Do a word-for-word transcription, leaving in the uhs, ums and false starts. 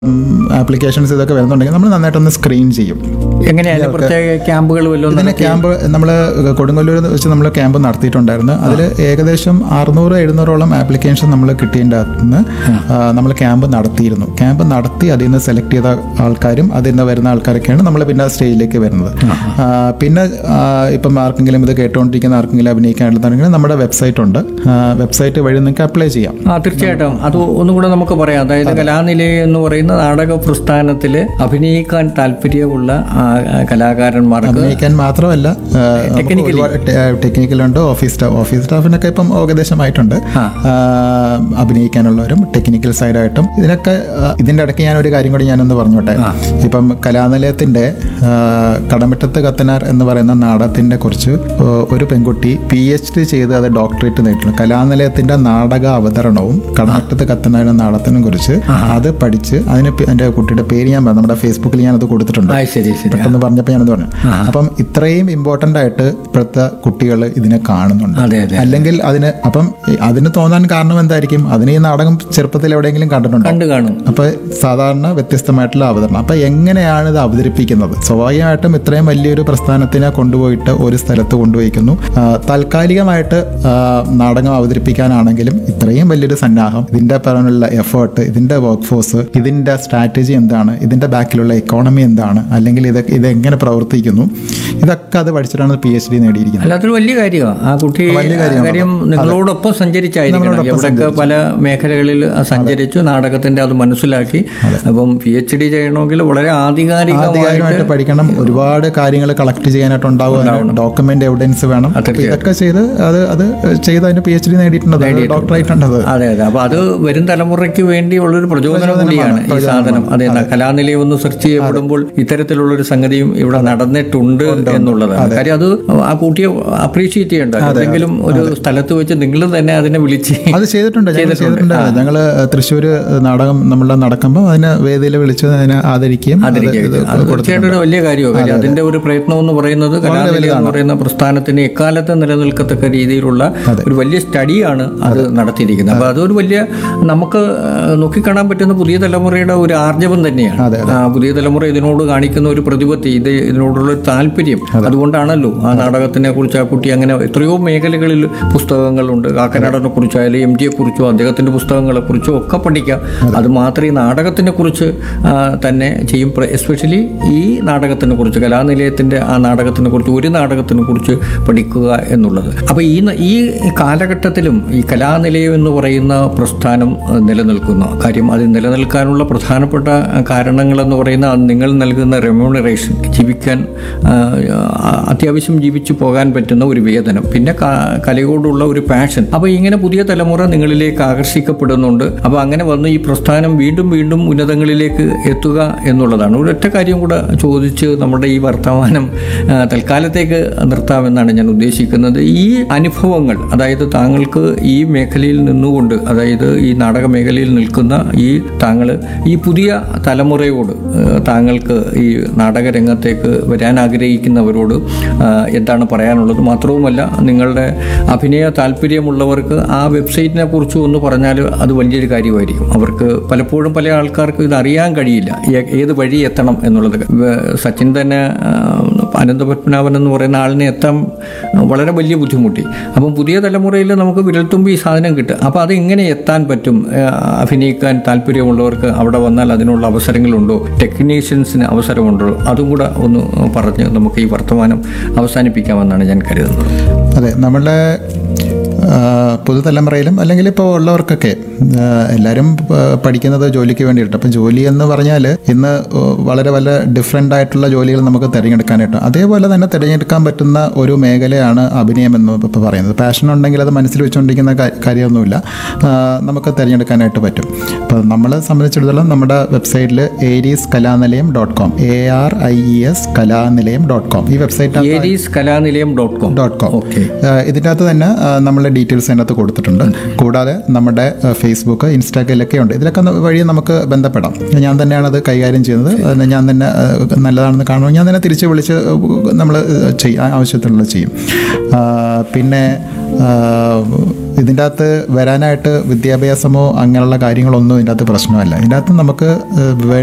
Applications ഇതൊക്കെ വരുന്നുണ്ടെങ്കിൽ നമ്മൾ നന്നായിട്ടൊന്ന് സ്ക്രീൻ ചെയ്യും. എങ്ങനെയാണ് പ്രത്യേക ക്യാമ്പുകൾ വല്ലതും? ഇതിന് ക്യാമ്പ് നമ്മൾ കൊടുങ്ങല്ലൂർ വെച്ച് നമ്മൾ ക്യാമ്പ് നടത്തിയിട്ടുണ്ടായിരുന്നു. അതിൽ ഏകദേശം അറുന്നൂറ് എഴുന്നൂറോളം ആപ്ലിക്കേഷൻ നമ്മൾ കിട്ടിയതിൻ്റെ അകത്ത് നിന്ന് നമ്മൾ ക്യാമ്പ് നടത്തിയിരുന്നു. ക്യാമ്പ് നടത്തി അതിൽ നിന്ന് സെലക്ട് ചെയ്ത ആൾക്കാരും അതിൽ നിന്ന് വരുന്ന ആൾക്കാരൊക്കെയാണ് നമ്മൾ പിന്നെ സ്റ്റേജിലേക്ക് വരുന്നത്. പിന്നെ ഇപ്പം ആർക്കെങ്കിലും ഇത് കേട്ടുകൊണ്ടിരിക്കുന്ന ആർക്കെങ്കിലും അഭിനയിക്കാനുള്ളതാണെങ്കിൽ നമ്മുടെ വെബ്സൈറ്റ് ഉണ്ട്. വെബ്സൈറ്റ് വഴി നിങ്ങൾക്ക് അപ്ലൈ ചെയ്യാം. ആ തീർച്ചയായിട്ടും അത് ഒന്നും കൂടെ നമുക്ക് പറയാം. അതായത് കലാനിലയം എന്ന് പറയുന്ന നാടക പ്രസ്ഥാനത്തിൽ അഭിനയിക്കാൻ താല്പര്യമുള്ള കലാകാരന്മാർക്ക് അഭിനയിക്കാൻ മാത്രമല്ല ടെക്നിക്കലുണ്ട്. ഓഫീസ് സ്റ്റാഫ് ഓഫീസ് സ്റ്റാഫിനൊക്കെ ഇപ്പം ഏകദേശമായിട്ടുണ്ട്. അഭിനയിക്കാനുള്ളവരും ടെക്നിക്കൽ സൈഡായിട്ടും ഇതിനൊക്കെ. ഇതിൻ്റെ ഇടയ്ക്ക് ഞാൻ ഒരു കാര്യം കൂടി ഞാനൊന്ന് പറഞ്ഞോട്ടെ. ഇപ്പം കലാനിലയത്തിൻ്റെ കടമറ്റത്ത് കത്തനാർ എന്ന് പറയുന്ന നാടകത്തിൻ്റെ കുറിച്ച് ഒരു പെൺകുട്ടി പി എച്ച് ഡി ചെയ്ത് അത് ഡോക്ടറേറ്റ് നേടിയിട്ടുണ്ട്. കലാനിലയത്തിൻ്റെ നാടക അവതരണവും കടമറ്റത്ത് കത്തനാർ നാടകത്തിനെ കുറിച്ച് അത് പഠിച്ച് അതിന് എൻ്റെ കുട്ടിയുടെ പേര് ഞാൻ നമ്മുടെ ഫേസ്ബുക്കിൽ ഞാനത് കൊടുത്തിട്ടുണ്ട്. പെട്ടെന്ന് പറഞ്ഞപ്പോൾ ഞാനത് പറഞ്ഞു. അപ്പം ഇത്രയും ഇമ്പോർട്ടൻ്റ് ആയിട്ട് ഇപ്പോഴത്തെ കുട്ടികൾ ഇതിനെ കാണുന്നുണ്ട്. അല്ലെങ്കിൽ അതിന് അപ്പം അതിന് തോന്നാൻ കാരണം എന്തായിരിക്കും? അതിന് ഈ നാടകം ചെറുപ്പത്തിൽ എവിടെയെങ്കിലും കണ്ടിട്ടുണ്ടോ? കാണും. അപ്പൊ സാധാരണ വ്യത്യസ്തമായിട്ടുള്ള അവതരണം. അപ്പൊ എങ്ങനെയാണ് ഇത് അവതരിപ്പിക്കുന്നത്? സ്വാഭാവികമായിട്ടും ഇത്രയും വലിയൊരു പ്രസ്ഥാനത്തിനെ കൊണ്ടുപോയിട്ട് ഒരു സ്ഥലത്ത് കൊണ്ടുപോയിക്കുന്നു. താൽക്കാലികമായിട്ട് നാടകം അവതരിപ്പിക്കാനാണെങ്കിലും ഇത്രയും വലിയൊരു സന്നാഹം, ഇതിന്റെ പറയാനുള്ള എഫേർട്ട്, ഇതിന്റെ വർക്ക് ഫോഴ്സ്, ഇതിന്റെ സ്ട്രാറ്റജി എന്താണ്, ഇതിന്റെ ബാക്കിലുള്ള എക്കോണമി എന്താണ്, അല്ലെങ്കിൽ ഇത് ഇതെങ്ങനെ പ്രവർത്തിക്കുന്നു, ഇതൊക്കെ അത് പഠിച്ചിട്ടാണ് പി എച്ച് ഡി നേടിയിരിക്കുന്നത്. അല്ലാത്തൊരു വലിയ കാര്യമാണ്. ആ കുട്ടി കാര്യം നിങ്ങളോടൊപ്പം സഞ്ചരിച്ചായിരിക്കണം. ഇവിടെയൊക്കെ പല മേഖലകളിൽ സഞ്ചരിച്ചു നാടകത്തിന്റെ അത് മനസ്സിലാക്കി. അപ്പം പി എച്ച് ഡി ചെയ്യണമെങ്കിൽ വളരെ ആധികാരികമായിട്ട് പഠിക്കണം. ഒരുപാട് കാര്യങ്ങൾ കളക്ട് ചെയ്യാനായിട്ടുണ്ടാവും. ഡോക്യുമെന്റ് എവിഡൻസ് വേണം. ഇതൊക്കെ ചെയ്ത് അത് അത് ചെയ്ത് അതിന്റെ പി എച്ച് ഡി നേടിയിട്ടുണ്ട്, ഡോക്ടറായിട്ടുണ്ടത്. അതെ അതെ. അപ്പൊ അത് വരും തലമുറയ്ക്ക് വേണ്ടിയുള്ളൊരു പ്രചോദനം കൂടിയാണ് ഈ സാധനം. അതെ, കലാനിലയം ഒന്ന് സെർച്ച് ചെയ്യപ്പെടുമ്പോൾ ഇത്തരത്തിലുള്ളൊരു സംഗതിയും ഇവിടെ നടന്നിട്ടുണ്ട് എന്നുള്ളതാണ് കാര്യം. അത് ആ കുട്ടിയെ അപ്രീഷിയേറ്റ് ചെയ്യേണ്ട എന്തെങ്കിലും ഒരു സ്ഥലത്ത് വെച്ച് നിങ്ങൾ തന്നെ അതിനെ വിളിച്ച് അത് ചെയ്തിട്ടുണ്ട്. ചെയ്തിട്ടുണ്ട്. ഞങ്ങള് തൃശ്ശൂര് നാടകം നമ്മളെ നടക്കുമ്പോൾ അതിനെ വേദിയിൽ വിളിച്ച് അതിനെ ആദരിക്കുകയും തീർച്ചയായിട്ടും ഒരു വലിയ കാര്യമാണ്. കാര്യം അതിന്റെ ഒരു പ്രയത്നം എന്ന് പറയുന്നത് കലാനിലയം എന്ന് പറയുന്ന പ്രസ്ഥാനത്തിന് എക്കാലത്ത് നിലനിൽക്കത്തക്ക രീതിയിലുള്ള ഒരു വലിയ സ്റ്റഡിയാണ് അത് നടത്തിയിരിക്കുന്നത്. അപ്പൊ അതൊരു വലിയ നമുക്ക് നോക്കിക്കാണാൻ പറ്റുന്ന പുതിയ തലമുറയുടെ ഒരു ആർജവം തന്നെയാണ്. പുതിയ തലമുറ ഇതിനോട് കാണിക്കുന്ന ഒരു പ്രതിപത്തി, ഇത് ഇതിനോടുള്ള ഒരു താല്പര്യം, അതുകൊണ്ടാണല്ലോ ആ നാടകത്തിനെ കുറിച്ച് ആ കുട്ടി അങ്ങനെ എത്രയോ മേഖലകളിൽ പുസ്തകങ്ങളുണ്ട്. കാക്കനാടനെ കുറിച്ചായാലും എം ടിയെ കുറിച്ചോ അദ്ദേഹത്തിന്റെ പുസ്തകങ്ങളെ കുറിച്ചോ ഒക്കെ പഠിക്കാം. അത് മാത്രമേ ഈ നാടകത്തിനെ കുറിച്ച് തന്നെ ചെയ്യും. എസ്പെഷ്യലി ഈ നാടകത്തിനെ കുറിച്ച്, കലാനിലയത്തിന്റെ ആ നാടകത്തിനെ കുറിച്ച്, ഒരു നാടകത്തിനെ കുറിച്ച് പഠിക്കുക എന്നുള്ളത്. അപ്പൊ ഈ ഈ കാലഘട്ടത്തിലും ഈ കലാനിലയം എന്ന് പറയുന്ന പ്രസ്ഥാനം നിലനിൽക്കുന്ന കാര്യം, അത് നിലനിൽക്കാനുള്ള പ്രധാനപ്പെട്ട കാരണങ്ങളെന്ന് പറയുന്ന നിങ്ങൾ നൽകുന്ന റെമ്യൂണറേഷൻ, ജീവിക്കാൻ അത്യാവശ്യം ജീവിച്ചു പോകാൻ പറ്റുന്ന ഒരു വേതനം, പിന്നെ കലയോടുള്ള ഒരു പാഷൻ. അപ്പോൾ ഇങ്ങനെ പുതിയ തലമുറ നിങ്ങളിലേക്ക് ആകർഷിക്കപ്പെടുന്നുണ്ട്. അപ്പോൾ അങ്ങനെ വന്ന് ഈ പ്രസ്ഥാനം വീണ്ടും വീണ്ടും ഉന്നതങ്ങളിലേക്ക് എത്തുക എന്നുള്ളതാണ്. ഒരൊറ്റ കാര്യം കൂടെ ചോദിച്ച് നമ്മുടെ ഈ വർത്തമാനം തൽക്കാലത്തേക്ക് നിർത്താമെന്നാണ് ഞാൻ ഉദ്ദേശിക്കുന്നത്. ഈ അനുഭവങ്ങൾ, അതായത് താങ്കൾക്ക് ഈ മേഖലയിൽ നിന്നുകൊണ്ട്, അതായത് ഈ നാടക മേഖലയിൽ നിൽക്കുന്ന ഈ താങ്കൾ ഈ പുതിയ തലമുറയോട് താങ്കൾക്ക് ഈ നാടകരംഗത്തേക്ക് വരാൻ ആഗ്രഹിക്കുന്നവരോട് എന്താണ് പറയാനുള്ളത്? മാത്രവുമല്ല, നിങ്ങളുടെ അഭിനയ താല്പര്യമുള്ളവർക്ക് ആ വെബ്സൈറ്റിനെ കുറിച്ച് ഒന്ന് പറഞ്ഞാൽ അത് വലിയൊരു കാര്യമായിരിക്കും. അവർക്ക് പലപ്പോഴും പല ആൾക്കാർക്ക് ഇത് അറിയാൻ കഴിയില്ല, ഏത് വഴി എത്തണം എന്നുള്ളത്. സച്ചിൻ തന്നെ അനന്തപത്മനാഭൻ എന്ന് പറയുന്ന ആളിനെ എത്താൻ വളരെ വലിയ ബുദ്ധിമുട്ടി. അപ്പം പുതിയ തലമുറയിൽ നമുക്ക് വിരൽത്തുമ്പി ഈ സാധനം കിട്ടും. അപ്പോൾ അത് എങ്ങനെ എത്താൻ പറ്റും? അഭിനയിക്കാൻ താല്പര്യമുള്ളവർക്ക് അവിടെ വന്നാൽ അതിനുള്ള അവസരങ്ങളുണ്ടോ? ടെക്നീഷ്യൻസിന് അവസരമുണ്ടോ? അതും കൂടെ ഒന്ന് പറഞ്ഞ് നമുക്ക് ഈ വർത്തമാനം അവസാനിപ്പിക്കാമെന്നാണ് ഞാൻ കരുതുന്നത്. അതെ, നമ്മളുടെ പുതുതലമുറയിലും അല്ലെങ്കിൽ ഇപ്പോൾ ഉള്ളവർക്കൊക്കെ എല്ലാവരും പഠിക്കുന്നത് ജോലിക്ക് വേണ്ടിയിട്ട്. അപ്പം ജോലി എന്ന് പറഞ്ഞാൽ ഇന്ന് വളരെ വളരെ ഡിഫറെൻ്റ് ആയിട്ടുള്ള ജോലികൾ നമുക്ക് തിരഞ്ഞെടുക്കാനായിട്ട്, അതേപോലെ തന്നെ തിരഞ്ഞെടുക്കാൻ പറ്റുന്ന ഒരു മേഖലയാണ് അഭിനയം എന്ന് ഇപ്പോൾ പറയുന്നത്. പാഷൻ ഉണ്ടെങ്കിൽ അത് മനസ്സിൽ വെച്ചുകൊണ്ടിരിക്കുന്ന കാര്യമൊന്നുമില്ല, നമുക്ക് തിരഞ്ഞെടുക്കാനായിട്ട് പറ്റും. അപ്പോൾ നമ്മളെ സംബന്ധിച്ചിടത്തോളം നമ്മുടെ വെബ്സൈറ്റിൽ Aries Kalanilayam dot com A R I E S Kalanilayam dot com ഈ website Aries Kalanilayam dot com dot com ഇതിൻ്റെ അകത്ത് തന്നെ നമ്മളുടെ ഡീറ്റെയിൽസ് അതിനകത്ത് കൊടുത്തിട്ടുണ്ട്. കൂടാതെ നമ്മുടെ ഫേസ്ബുക്ക്, ഇൻസ്റ്റാഗ്രാമിലൊക്കെ ഉണ്ട്. ഇതിലൊക്കെ വഴി നമുക്ക് ബന്ധപ്പെടാം. ഞാൻ തന്നെയാണ് അത് കൈകാര്യം ചെയ്യുന്നത്. ഞാൻ തന്നെ നല്ലതാണെന്ന് കാണുമ്പോൾ ഞാൻ തന്നെ തിരിച്ച് വിളിച്ച് നമ്മൾ ചെയ്യും, ആവശ്യത്തിനുള്ളത് ചെയ്യും. പിന്നെ ഇതിൻ്റെ അകത്ത് വരാനായിട്ട് വിദ്യാഭ്യാസമോ അങ്ങനെയുള്ള കാര്യങ്ങളൊന്നും ഇതിൻ്റെ അകത്ത് പ്രശ്നമല്ല. ഇതിൻ്റെ അകത്ത് നമുക്ക്